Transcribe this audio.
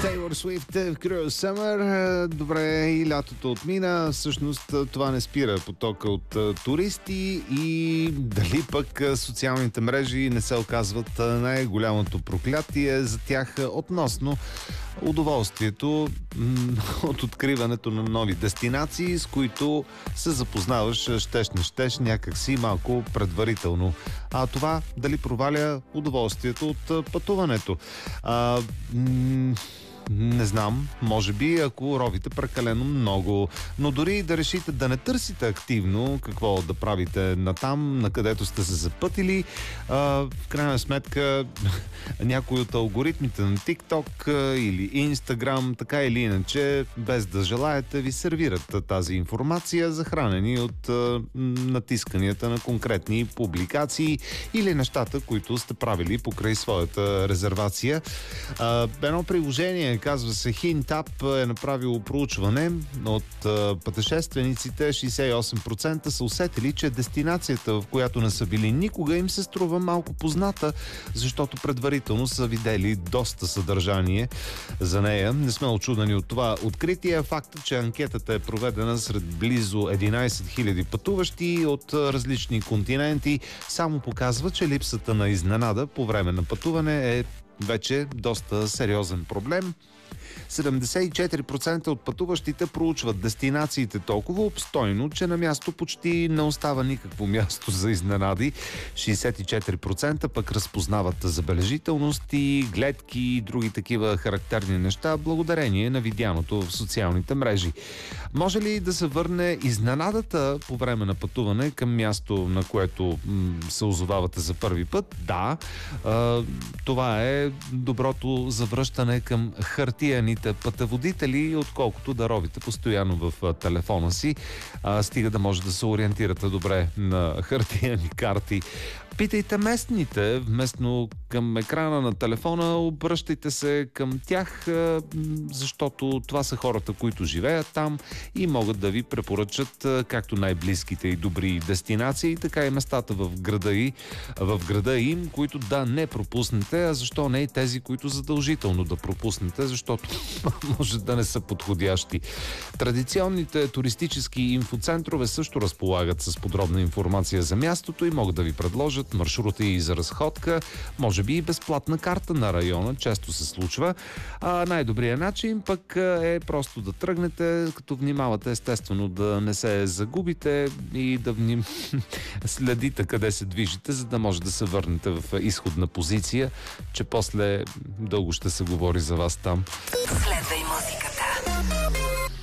Тейлор Суифт, Cruel Summer. Добре, и лятото отмина. Всъщност това не спира потока от туристи и дали пък социалните мрежи не се оказват най-голямото проклятие за тях относно удоволствието от откриването на нови дестинации, с които се запознаваш щеш не щеш някакси малко предварително. А това дали проваля удоволствието от пътуването? Не знам, може би, ако ровите прекалено много. Но дори да решите да не търсите активно какво да правите натам, на където сте се запътили, в крайна сметка някои от алгоритмите на TikTok или Instagram, така или иначе, без да желаете, ви сервират тази информация, захранени от натисканията на конкретни публикации или нещата, които сте правили покрай своята резервация. Едно приложение, казва се HintUp, е направило проучване от пътешествениците. 68% са усетили, че дестинацията, в която не са били никога, им се струва малко позната, защото предварително са видели доста съдържание за нея. Не сме очудени от това откритие. Факта, че анкетата е проведена сред близо 11 000 пътуващи от различни континенти, само показва, че липсата на изненада по време на пътуване е вече доста сериозен проблем. 74% от пътуващите проучват дестинациите толкова обстойно, че на място почти не остава никакво място за изненади. 64% пък разпознават забележителности, гледки и други такива характерни неща, благодарение на видяното в социалните мрежи. Може ли да се върне изненадата по време на пътуване към място, на което се озовавате за първи път? Да. Това е доброто завръщане към хартияните пътеводители, отколкото да ровите постоянно в телефона си. Стига да може да се ориентирате добре на хартияни карти. Питайте местните, вместо към екрана на телефона, обръщайте се към тях, защото това са хората, които живеят там и могат да ви препоръчат както най-близките и добри дестинации, така и местата в града им, които да не пропуснете, а защо не и тези, които задължително да пропуснете, защото може да не са подходящи. Традиционните туристически инфоцентрове също разполагат с подробна информация за мястото и могат да ви предложат маршрути за разходка, може би и безплатна карта на района, често се случва. Най-добрият начин пък е просто да тръгнете, като внимавате естествено да не се загубите и да следите къде се движите, за да може да се върнете в изходна позиция, че после дълго ще се говори за вас там. Следвай музиката.